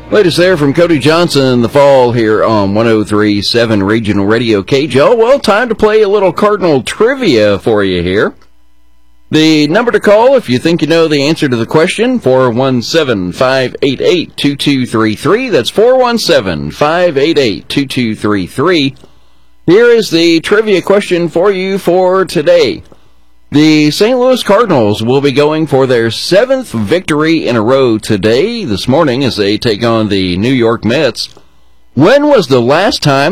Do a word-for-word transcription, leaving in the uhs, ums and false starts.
Latest there from Cody Johnson in the fall here on one oh three point seven Regional Radio K J O. Well, time to play a little Cardinal trivia for you here. The number to call if you think you know the answer to the question, four one seven, five eight eight, two two three three. That's four one seven, five eight eight, two two three three. Here is the trivia question for you for today. The Saint Louis Cardinals will be going for their seventh victory in a row today, this morning, as they take on the New York Mets. When was the last time